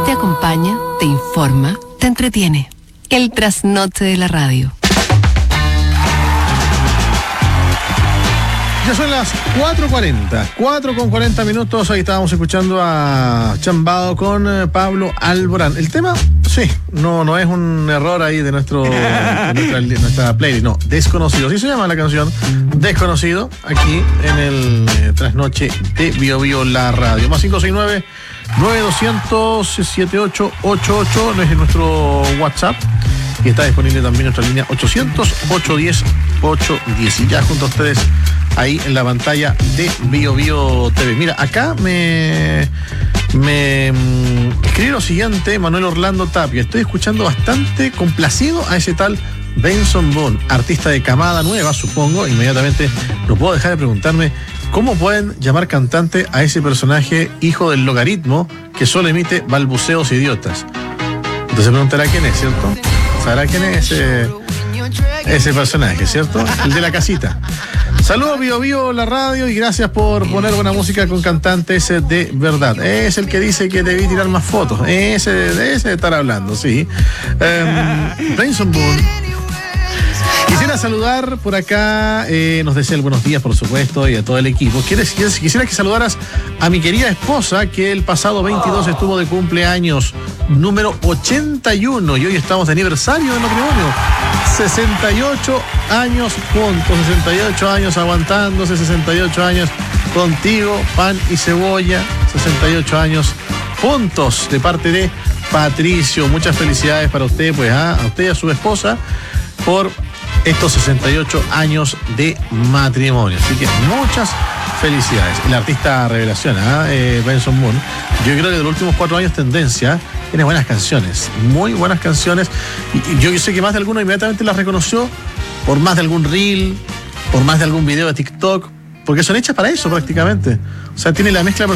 Te acompaña, te informa, te entretiene. El trasnoche de la radio. Ya son las 4:40 minutos. Ahí estábamos escuchando a Chambado con Pablo Alborán. El tema, sí, no es un error ahí de nuestra playlist, no, Desconocido. Sí se llama la canción, Desconocido, aquí en el trasnoche de Bio Bio La Radio. Más 569-9200-7888 es nuestro WhatsApp. Y está disponible también nuestra línea 800-810-810. Y ya junto a ustedes ahí en la pantalla de Bio Bio TV. Mira, acá me escribe lo siguiente, Manuel Orlando Tapia. Estoy escuchando bastante complacido a ese tal Benson Boone, artista de camada nueva, supongo. Inmediatamente no puedo dejar de preguntarme cómo pueden llamar cantante a ese personaje hijo del logaritmo que solo emite balbuceos idiotas. Entonces se preguntará quién es, ¿cierto? ¿Sabrá quién es ese personaje, cierto? El de la casita. Saludos Bio Bio La Radio y gracias por poner buena música con cantantes de verdad. Es el que dice que debí tirar más fotos. De ese de estar hablando, sí. Benson Boone. Quisiera saludar por acá, nos desea el buenos días, por supuesto, y a todo el equipo. Quisiera que saludaras a mi querida esposa, que el pasado 22 estuvo de cumpleaños, número 81, y hoy estamos de aniversario de matrimonio. 68 años juntos, 68 años aguantándose, 68 años contigo, pan y cebolla, 68 años juntos, de parte de Patricio. Muchas felicidades para usted, pues, a usted y a su esposa, por estos 68 años de matrimonio. Así que muchas felicidades. El artista revelación, Benson Boone, yo creo que de los últimos 4 años tendencia, tiene buenas canciones, muy buenas canciones. Y yo sé que más de alguno inmediatamente las reconoció por más de algún reel, por más de algún video de TikTok, porque son hechas para eso prácticamente. O sea, tiene la mezcla